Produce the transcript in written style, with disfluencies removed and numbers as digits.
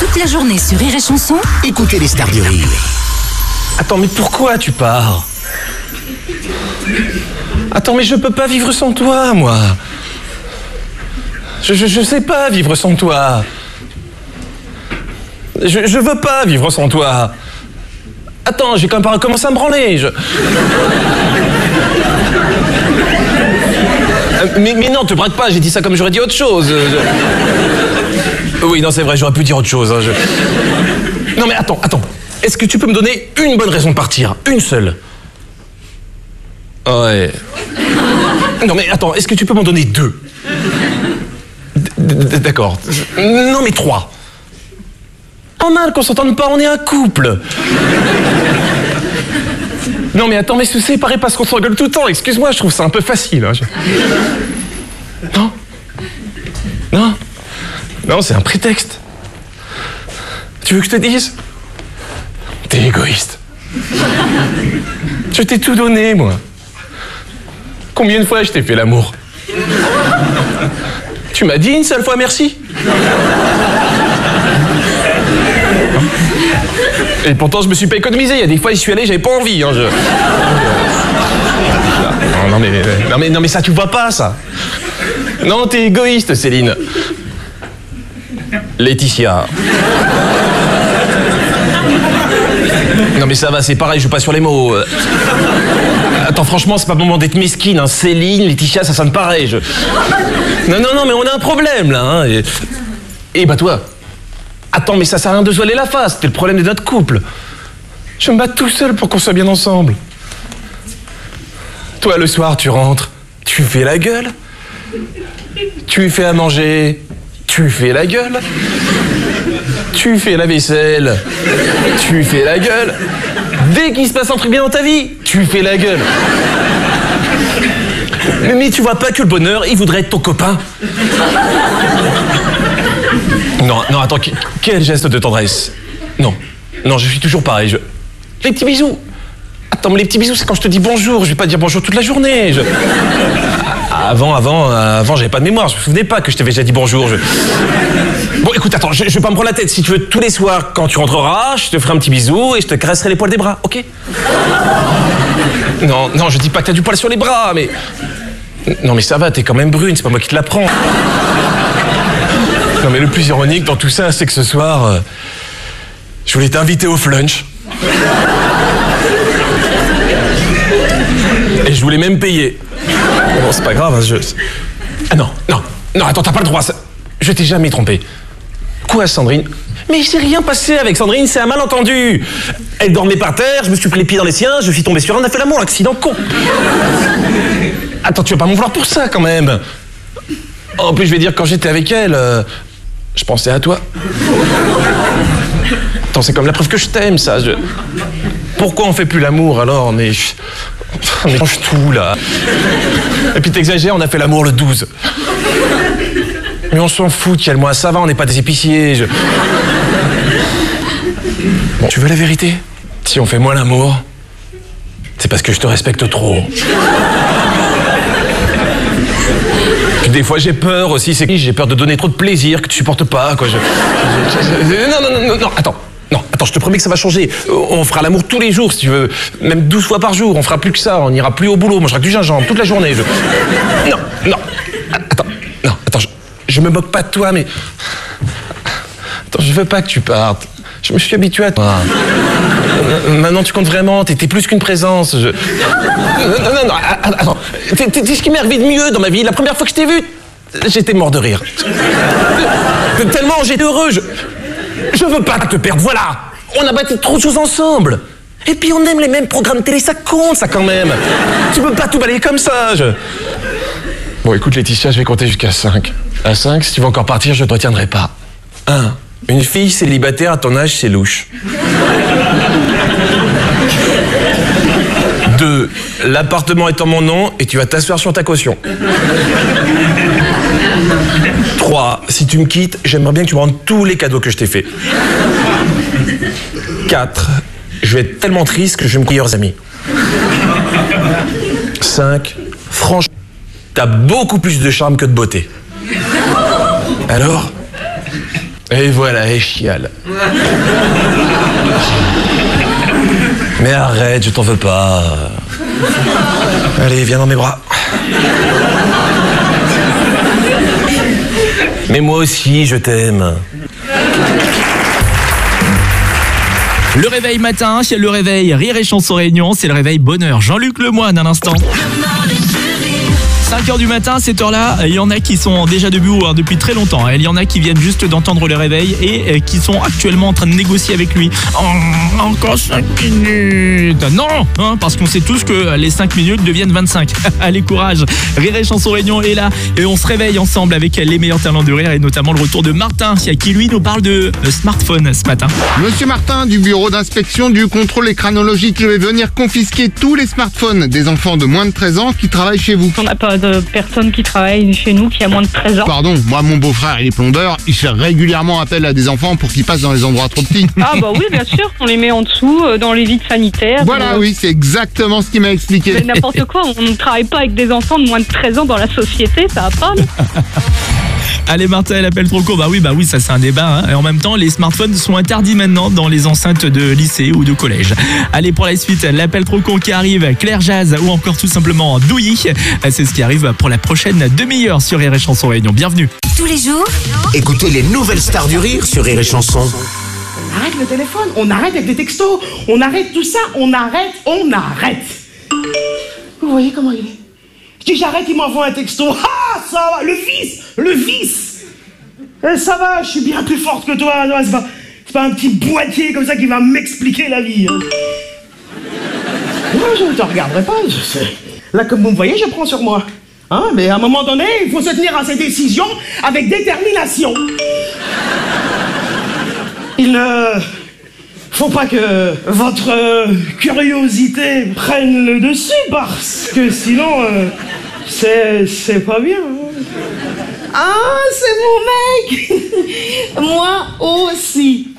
Toute la journée sur Rire et Chanson, Écoutez les stars du rire. Attends, mais pourquoi tu pars? Attends, mais je peux pas vivre sans toi, moi. Je sais pas vivre sans toi. Je veux pas vivre sans toi. Attends, j'ai quand même pas recommencé à me branler. Mais non, te braque pas, j'ai dit ça comme j'aurais dit autre chose. Oui, non, c'est vrai, j'aurais pu dire autre chose. Non, mais attends. Est-ce que tu peux me donner une bonne raison de partir? Une seule? Ouais. Non, mais attends, est-ce que tu peux m'en donner deux? D'accord. Non, mais trois. En mal qu'on s'entende pas, on est un couple. Non, mais attends, mais se séparer parce qu'on s'engueule tout le temps, excuse-moi, je trouve ça un peu facile. Non? Non? Non, c'est un prétexte. Tu veux que je te dise? T'es égoïste. Je t'ai tout donné, moi. Combien de fois je t'ai fait l'amour? Tu m'as dit une seule fois merci? Et pourtant, je me suis pas économisé. Il y a des fois, j'y suis allé, j'avais pas envie. Non, mais ça, tu vois pas, ça. Non, t'es égoïste, Céline. Laetitia. Non, mais ça va, c'est pareil, je joue pas sur les mots. Attends, franchement, c'est pas le moment d'être mesquine, hein. Céline, Laetitia, ça sonne pareil. Non, mais on a un problème, là. Hein. Et bah, toi. Attends, mais ça sert à rien de se voiler la face. C'était le problème de notre couple. Je me bats tout seul pour qu'on soit bien ensemble. Toi, le soir, tu rentres, tu fais la gueule. Tu fais à manger, tu fais la gueule. Tu fais la vaisselle, tu fais la gueule. Dès qu'il se passe un truc bien dans ta vie, tu fais la gueule. Mais tu vois pas que le bonheur, il voudrait être ton copain? Non, attends, quel geste de tendresse? Non, je suis toujours pareil. Les petits bisous. Attends, mais les petits bisous, c'est quand je te dis bonjour. Je vais pas dire bonjour toute la journée. Avant, j'avais pas de mémoire. Je me souvenais pas que je t'avais déjà dit bonjour. Bon, écoute, attends, je vais pas me prendre la tête. Si tu veux, tous les soirs, quand tu rentreras, je te ferai un petit bisou et je te caresserai les poils des bras, ok? Non, je dis pas que t'as du poil sur les bras, mais... Non, mais ça va, t'es quand même brune, c'est pas moi qui te l'apprends. Non, mais le plus ironique dans tout ça, c'est que ce soir, je voulais t'inviter au flunch. Et je voulais même payer. Bon, c'est pas grave, hein, Ah non, attends, t'as pas le droit, ça... Je t'ai jamais trompé. Quoi, Sandrine? Mais il s'est rien passé avec Sandrine, c'est un malentendu. Elle dormait par terre, je me suis pris les pieds dans les siens, je suis tombé sur elle, on a fait l'amour, accident con. Attends, tu vas pas m'en vouloir pour ça, quand même. En plus, je vais dire, quand j'étais avec elle, je pensais à toi. Attends, c'est comme la preuve que je t'aime, ça. Pourquoi on fait plus l'amour, alors? Mais change tout, là. Et puis t'exagères, on a fait l'amour le 12. Mais on s'en fout, quel mois, ça va, on n'est pas des épiciers. Bon, tu veux la vérité? Si on fait moins l'amour, c'est parce que je te respecte trop. Puis des fois j'ai peur aussi, j'ai peur de donner trop de plaisir que tu supportes pas, quoi. Non, attends, je te promets que ça va changer. On fera l'amour tous les jours, si tu veux, même 12 fois par jour, on fera plus que ça, on ira plus au boulot, on mangera que du gingembre toute la journée. Attends, je me moque pas de toi, mais... Attends, je veux pas que tu partes. Je me suis habitué à toi. Maintenant, tu comptes vraiment, t'es plus qu'une présence. Non, attends. T'es ce qui m'est arrivé de mieux dans ma vie. La première fois que je t'ai vu, j'étais mort de rire. Tellement j'étais heureux. Je veux pas te perdre, voilà. On a bâti trop de choses ensemble. Et puis on aime les mêmes programmes télé, ça compte, ça, quand même. Tu peux pas tout balayer comme ça. Bon, écoute, Laetitia, je vais compter jusqu'à 5. À 5, si tu veux encore partir, je te retiendrai pas. 1. Une fille célibataire à ton âge, c'est louche. 2. L'appartement est en mon nom et tu vas t'asseoir sur ta caution. 3. Si tu me quittes, j'aimerais bien que tu me rendes tous les cadeaux que je t'ai faits. 4. Je vais être tellement triste que je vais me meilleurs amis. 5. Franchement, t'as beaucoup plus de charme que de beauté. Alors, Et voilà, et chiale. Mais arrête, je t'en veux pas. Allez, viens dans mes bras. Mais moi aussi, je t'aime. Le réveil matin, c'est le réveil Rire et Chanson Réunion, c'est le réveil bonheur. Jean-Luc Lemoyne, un instant. 5h du matin, à cette heure-là, il y en a qui sont déjà debout depuis très longtemps. Il y en a qui viennent juste d'entendre le réveil et qui sont actuellement en train de négocier avec lui. Oh, encore 5 minutes. Non, hein, parce qu'on sait tous que les 5 minutes deviennent 25. Allez, courage. Rire et Chanson Réunion est là et on se réveille ensemble avec les meilleurs talents de rire et notamment le retour de Martin, qui lui nous parle de smartphone ce matin. Monsieur Martin du bureau d'inspection du contrôle écranologique, je vais venir confisquer tous les smartphones des enfants de moins de 13 ans qui travaillent chez vous. On n'a pas de personne qui travaille chez nous qui a moins de 13 ans. Pardon, moi mon beau-frère il est plombier, il fait régulièrement appel à des enfants pour qu'ils passent dans les endroits trop petits. Ah bah oui, bien sûr, on les met en dessous, dans les vides sanitaires. Voilà, oui, c'est exactement ce qu'il m'a expliqué. Mais n'importe quoi, on ne travaille pas avec des enfants de moins de 13 ans dans la société, ça va pas. Allez Martin, elle appelle trop court. Bah oui, ça c'est un débat. Hein. Et en même temps, les smartphones sont interdits maintenant dans les enceintes de lycée ou de collège. Allez, pour la suite, l'appel trop con qui arrive, Claire Jazz ou encore tout simplement Douilly. C'est ce qui arrive pour la prochaine demi-heure sur Rire et Chanson Réunion. Bienvenue. Tous les jours, Écoutez les nouvelles stars du rire sur Rire et Chanson. On arrête le téléphone, on arrête avec les textos, on arrête tout ça, on arrête. Vous voyez comment il est? Je dis j'arrête, il m'envoie un texto. Ah, ça va, le vice. Ça va, je suis bien plus forte que toi. Non, c'est pas un petit boîtier comme ça qui va m'expliquer la vie. Hein. Moi, je ne te regarderai pas. Là, comme vous me voyez, je prends sur moi. Hein, mais à un moment donné, il faut se tenir à ses décisions avec détermination. Il ne faut pas que votre curiosité prenne le dessus, parce que sinon, c'est pas bien. Ah, c'est mon mec. Moi aussi.